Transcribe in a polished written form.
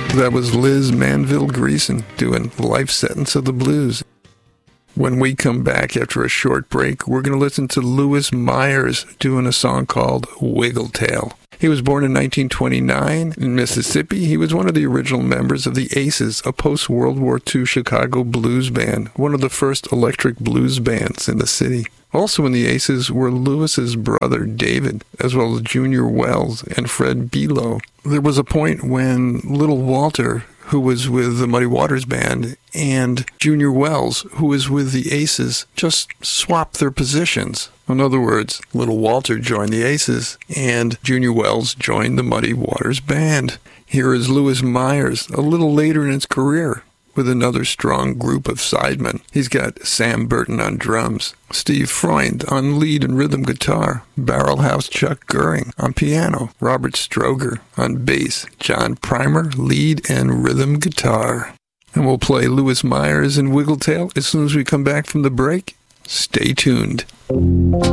That was Liz Manville Greason doing Life Sentence of the Blues. When we come back after a short break, we're going to listen to Louis Myers doing a song called Wiggletail. He was born in 1929 in Mississippi. He was one of the original members of the Aces, a post-World War II Chicago blues band, one of the first electric blues bands in the city. Also in the Aces were Louis's brother, David, as well as Junior Wells and Fred Below. There was a point when Little Walter, who was with the Muddy Waters Band, and Junior Wells, who was with the Aces, just swapped their positions. In other words, Little Walter joined the Aces, and Junior Wells joined the Muddy Waters Band. Here is Louis Myers, a little later in his career, with another strong group of sidemen. He's got Sam Burton on drums, Steve Freund on lead and rhythm guitar, Barrelhouse Chuck Goering on piano, Robert Stroger on bass, John Primer lead and rhythm guitar. And we'll play Louis Myers and Wiggletail as soon as we come back from the break. Stay tuned.